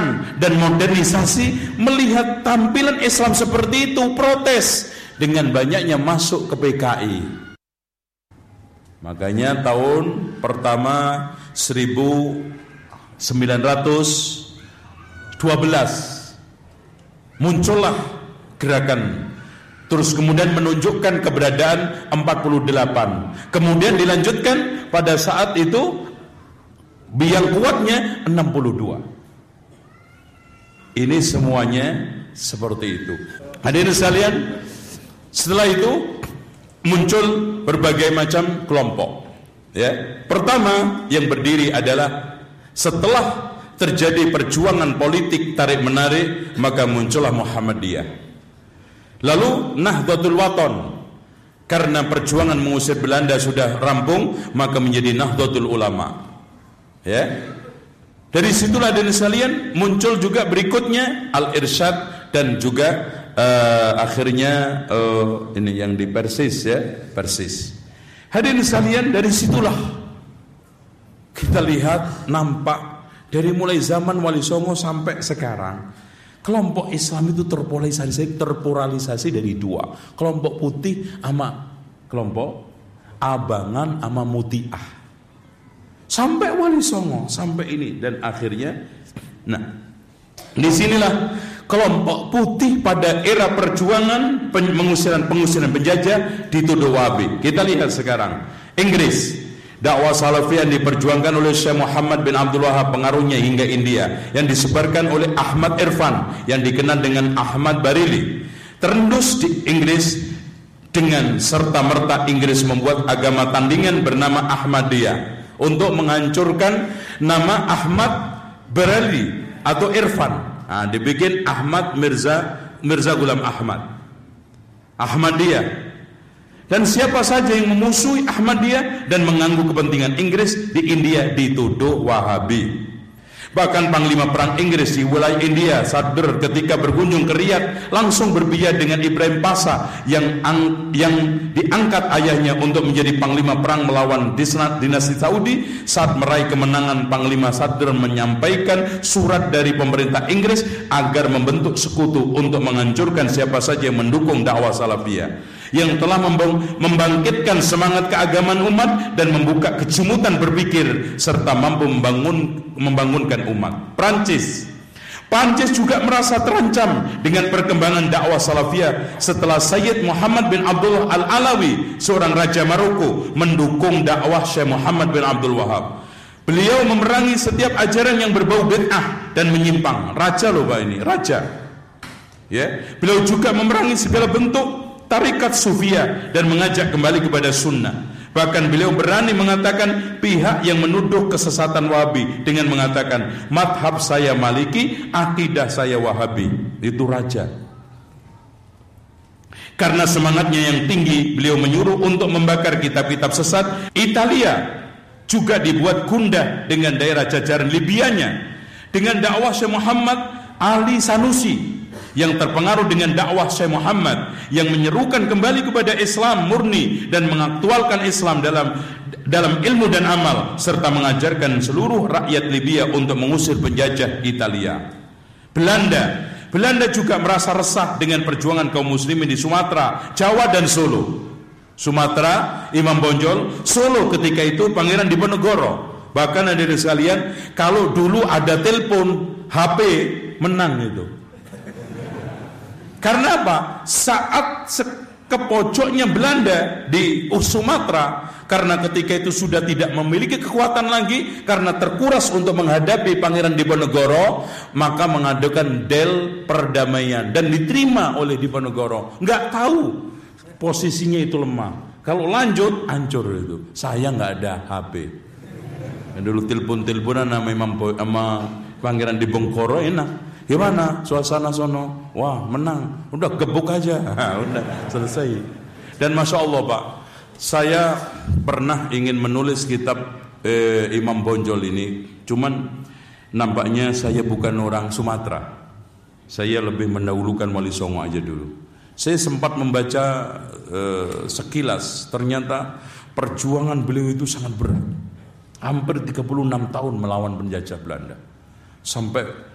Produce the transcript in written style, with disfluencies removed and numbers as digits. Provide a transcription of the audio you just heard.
perubahan dan modernisasi, melihat tampilan Islam seperti itu, protes dengan banyaknya masuk ke PKI. Makanya tahun pertama 1912 muncullah gerakan, terus kemudian menunjukkan keberadaan 48. Kemudian dilanjutkan pada saat itu yang kuatnya 62. Ini semuanya seperti itu. Hadirin sekalian, setelah itu muncul berbagai macam kelompok. Ya, pertama yang berdiri adalah setelah terjadi perjuangan politik tarik menarik, maka muncullah Muhammadiyah. Lalu Nahdlatul Wathon, karena perjuangan mengusir Belanda sudah rampung, maka menjadi Nahdlatul Ulama. Ya, dari situlah dari sekalian muncul juga berikutnya Al-Irsyad dan juga akhirnya ini yang di Persis, ya, Persis. Hadirin sekalian, dari situlah kita lihat nampak dari mulai zaman Wali Songo sampai sekarang, kelompok Islam itu terpolarisasi dari dua, kelompok putih sama kelompok abangan sama mutiah, sampai Wali Songo sampai ini, dan akhirnya, nah, disinilah kelompok putih pada era perjuangan pengusiran penjajah dituduh Wahabi. Kita lihat sekarang Inggris, dakwah salafiyah yang diperjuangkan oleh Syekh Muhammad bin Abdul Wahab, pengaruhnya hingga India, yang disebarkan oleh Ahmad Irfan yang dikenal dengan Ahmad Barili, terendus di Inggris. Dengan serta-merta Inggris membuat agama tandingan bernama Ahmadiyah untuk menghancurkan nama Ahmad Barili atau Irfan. Nah, dibikin Ahmad Mirza Ghulam Ahmad, Ahmadiyah. Dan siapa saja yang memusuhi Ahmadiyah dan mengganggu kepentingan Inggris di India dituduh Wahabi. Bahkan Panglima Perang Inggris di wilayah India, Sadr, ketika berkunjung ke Riyadh, langsung berbicara dengan Ibrahim Pasha yang diangkat ayahnya untuk menjadi Panglima Perang melawan dinasti Saudi. Saat meraih kemenangan, Panglima Sadr menyampaikan surat dari pemerintah Inggris agar membentuk sekutu untuk menghancurkan siapa saja yang mendukung dakwah salafiyah yang telah membangkitkan semangat keagamaan umat dan membuka kejumutan berpikir serta mampu membangunkan umat. Prancis juga merasa terancam dengan perkembangan dakwah salafiyah setelah Sayyid Muhammad bin Abdullah Al-Alawi, seorang raja Maroko, mendukung dakwah Syekh Muhammad bin Abdul Wahab. Beliau memerangi setiap ajaran yang berbau bid'ah dan menyimpang. Raja loh Pak, ini raja. Ya, beliau juga memerangi segala bentuk tarikat sufiyah dan mengajak kembali kepada sunnah. Bahkan beliau berani mengatakan pihak yang menuduh kesesatan Wahabi dengan mengatakan madhab saya Maliki, akidah saya Wahabi. Itu raja. Karena semangatnya yang tinggi, beliau menyuruh untuk membakar kitab-kitab sesat. Italia juga dibuat gundah dengan daerah jajaran Libyanya dengan dakwah Syekh Muhammad Ali Sanusi yang terpengaruh dengan dakwah Syekh Muhammad yang menyerukan kembali kepada Islam murni dan mengaktualkan Islam dalam ilmu dan amal, serta mengajarkan seluruh rakyat Libya untuk mengusir penjajah Italia. Belanda juga merasa resah dengan perjuangan kaum muslimin di Sumatera, Jawa dan Solo. Sumatera, Imam Bonjol; Solo ketika itu Pangeran Diponegoro. Bahkan ada sekalian, kalau dulu ada telepon HP, menang itu. Karena apa? Saat ke pojoknya Belanda di Sumatera, karena ketika itu sudah tidak memiliki kekuatan lagi karena terkuras untuk menghadapi Pangeran Diponegoro, maka mengadakan del perdamaian dan diterima oleh Diponegoro. Nggak tahu posisinya itu lemah. Kalau lanjut hancur itu. Saya nggak ada HP. Dulu telepon-teleponan sama Pangeran Diponegoro enak. Gimana suasana sono? Wah, menang. Udah gebuk aja. Udah selesai. Dan Masya Allah Pak, saya pernah ingin menulis kitab Imam Bonjol ini, cuman nampaknya saya bukan orang Sumatera. Saya lebih mendahulukan Wali Songo aja dulu. Saya sempat membaca sekilas, ternyata perjuangan beliau itu sangat berat. Hampir 36 tahun melawan penjajah Belanda. Sampai